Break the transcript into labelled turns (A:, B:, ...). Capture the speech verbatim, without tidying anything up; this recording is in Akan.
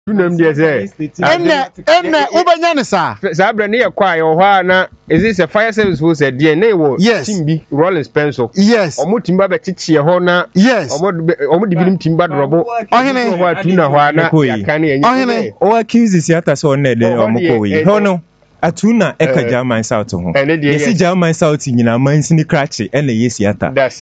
A: tunam de say
B: enne enne ubanya ne sa
A: sa bra ne ye kwa ye ho ana is this a fire service who said dey na wo team bi Rollins Pencil
B: yes
A: omo timba be chichi ho na omo omo de binim timba drobo
B: ohene
A: ho atuna ho ana aka ne enye
B: ohene
C: o accuse siata so na de omo ko we ho no atuna eka German South ho yesi German South nyina mansi ni krache ena yesiata